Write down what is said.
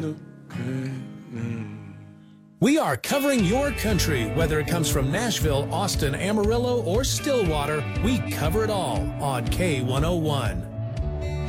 We are covering your country, whether it comes from Nashville, Austin, Amarillo, or Stillwater. We cover it all on K101.